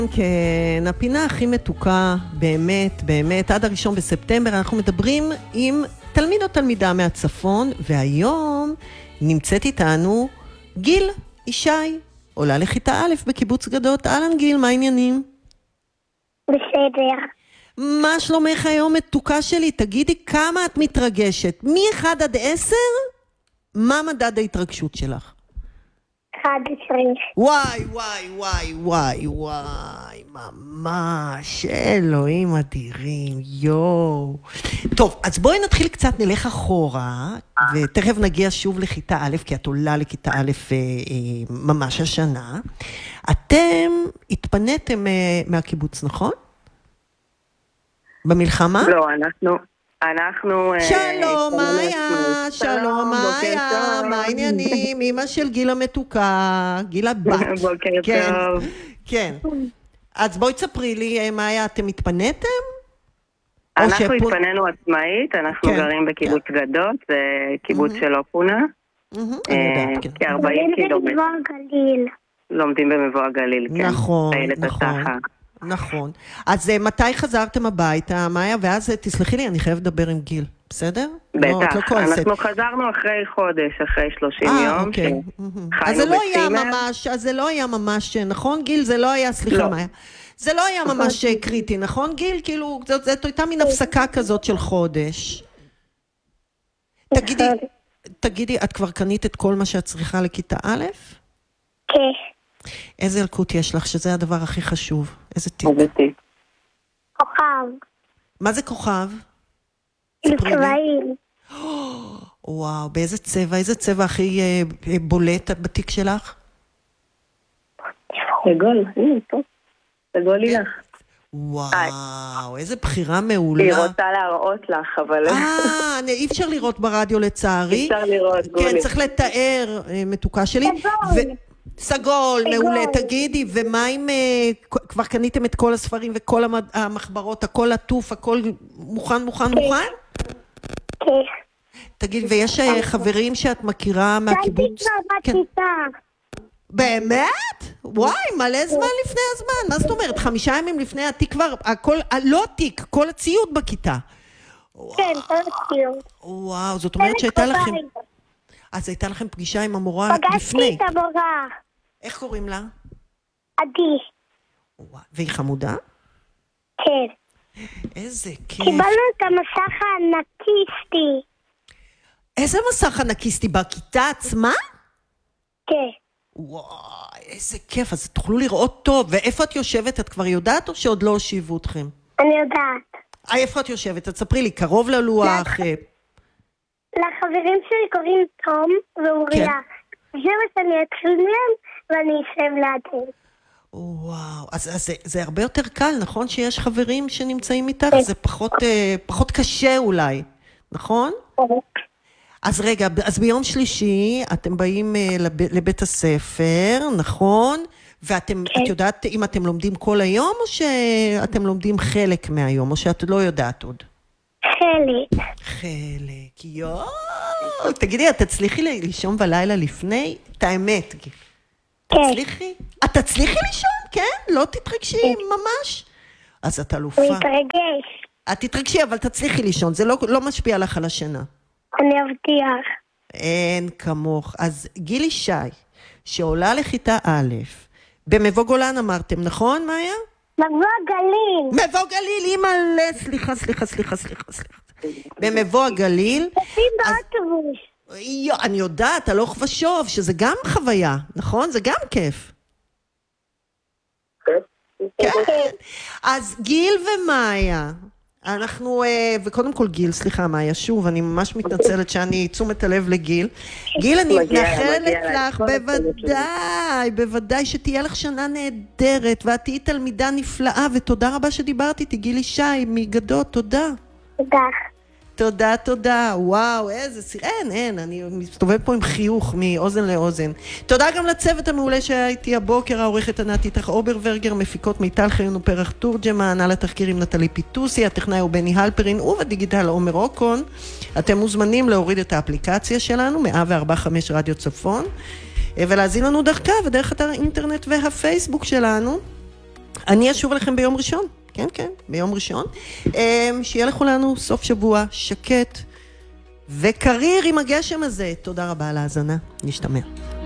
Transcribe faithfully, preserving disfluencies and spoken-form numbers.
כן, הפינה הכי מתוקה, באמת, באמת, עד הראשון בספטמבר אנחנו מדברים עם תלמיד או תלמידה מהצפון, והיום נמצאת איתנו גיל ישי, עולה לכיתה א' בקיבוץ גדות. אהלן גיל, מה העניינים? בסדר. מה שלומך היום מתוקה שלי? תגידי כמה את מתרגשת. מ-אחד עד עשר, מה מדד ההתרגשות שלך? אחד עשרה. וואי, וואי, וואי, וואי, וואי, ממש, אלוהים אדירים, יואו. טוב, אז בואי נתחיל קצת, נלך אחורה, ותכף נגיע שוב לכיתה א', כי את עולה לכיתה א' אה, אה, ממש השנה. אתם התפניתם אה, מהקיבוץ, נכון? במלחמה? לא, אנחנו... אנחנו... שלום, מאיה, שלום, מאיה, מה העניינים? אמא של גיל המתוקה, גיל הבת. בוקר כן, טוב. כן. אז בואי תספרי לי, מאיה, אתם התפניתם? אנחנו התפנינו עצמאית, אנחנו כן, גרים בקיבוץ גדות, זה קיבוץ שלא פונה. אני יודעת, כן. כ-ארבעים קילומטר. במבוא הגליל. לומדים במבוא הגליל, כן. נכון, איילת נכון. השחר. נכון. אז אה, מתי חזרתם הביתה, מאיה? ואז אה, תסלחי לי, אני חייב לדבר עם גיל, בסדר? לא, את לא בטח, כועסת. אנחנו חזרנו אחרי חודש, אחרי שלושים אה, יום, אוקיי. אז שחיינו זה לא היה בצימר. ממש, אז זה לא היה ממש, נכון גיל? זה לא היה, סליחה לא. מאיה. זה לא היה ממש קריטי, נכון גיל? כאילו, זאת, זאת הייתה מין הפסקה כזאת של חודש. תגידי, תגידי, את כבר קנית את כל מה שאת צריכה לכיתה א'? כן. איזה ילקוט יש לך, שזה הדבר הכי חשוב? איזה טיפ? ובתיק. כוכב. מה זה כוכב? עם ספרי לי. צבעים. וואו, באיזה צבע? איזה צבע הכי אה, אה, בולט בתיק שלך? סגול, הנה פה. סגול לי לך. וואו, איזה בחירה היא מעולה. רוצה להראות לך, אבל... אה, אני- אי אפשר לראות ברדיו לצערי. אפשר לראות, כן, גולי. צריך לתאר, אה, מתוקה שלי. סגול. ו- סגול, מעולה. תגידי, ומה אם אה, כ- כבר קניתם את כל הספרים וכל המד- המחברות, הכל עטוף, הכל מוכן, מוכן, מוכן? כן. תגיד, ויש אה, חברים שאת מכירה מהקיבוץ? הייתי כן. כבר בכיתה. באמת? וואי, מלא זמן לפני הזמן. מה זאת אומרת? חמישה ימים לפני התיק כבר, הכל, לא התיק, כל הציוד בכיתה. כן, כל הציור. וואו, זאת אומרת שהייתה לכם... אז הייתה לכם פגישה עם המורה פגשתי לפני. את המורה. איך קוראים לה? עדי. וואו, והיא חמודה? כן. איזה כיף. קיבלנו את המסך הענקיסטי. איזה מסך ענקיסטי בכיתה עצמה? כן. וואי, איזה כיף. אז תוכלו לראות טוב. ואיפה את יושבת? את כבר יודעת או שעוד לא הושיבו אתכם? אני יודעת. אה, איפה את יושבת? את ספרי לי, קרוב ללוח. אה, לחברים שלי קוראים תום ואוריה. זה מה שאני אתחיל מהם ואני אשב לידם. וואו, אז, אז זה, זה הרבה יותר קל, נכון? שיש חברים שנמצאים איתך? זה פחות, אה, פחות קשה אולי, נכון? אז רגע, אז ביום שלישי אתם באים אה, לב, לבית הספר, נכון? ואתם, את יודעת אם אתם לומדים כל היום או שאתם לומדים חלק מהיום, או שאת לא יודעת עוד? חלק. חלק, יואו. תגידי, את תצליחי לישון בלילה לפני? את האמת, גיל. כן. תצליחי? את תצליחי לישון? כן? לא תתרגשי ממש? אז את אלופה. אני אתרגש. את תתרגשי, אבל תצליחי לישון. זה לא, לא משפיע לך על השינה. אני אבטיח. אין כמוך. אז גיל ישי, שעולה לכיתה א', במבוא גולן אמרתם, נכון, מאיה? מבוא הגליל. מבוא גליל, היא מלא, סליחה, סליחה, סליחה, סליחה, סליחה. במבוא הגליל. יוצאים באוטובוס. יו, אני יודעת, הלוך ושוב, שזה גם חוויה, נכון? זה גם כיף. כן. אז גיל ומאיה, אנחנו, אה, וקודם כל גיל, סליחה מאיה, שוב, אני ממש מתנצלת שאני תשומת הלב לגיל. גיל, אני מגיע לה, מאחלת מגיע לה, לך, כל הכבוד בוודאי, בוודאי שתהיה לך שנה נהדרת, ואת תהיי תלמידה נפלאה, ותודה רבה שדיברת איתי, גיל ישי, מגדות, תודה. תודה. תודה, תודה. וואו, איזה סיר... אין, אין, אני מסתובב פה עם חיוך מאוזן לאוזן. תודה גם לצוות המעולה שהייתי הבוקר, העורכת ענת איתך אוברברגר, מפיקות מיטל חיון ופרח תורג'מן, על התחקירים נטלי פיטוסי, הטכנאי הוא בני הלפרין, ובדיגיטל עומר אוקון. אתם מוזמנים להוריד את האפליקציה שלנו, מאה וארבע נקודה חמש רדיו צפון, ולהזין לנו דרכה ודרך אתר האינטרנט והפייסבוק שלנו. אני אשוב אליכם ביום ראשון. כן, כן, ביום ראשון. שיהיה לכולנו סוף שבוע שקט וקריר עם הגשם הזה. תודה רבה על ההאזנה. נשתמע.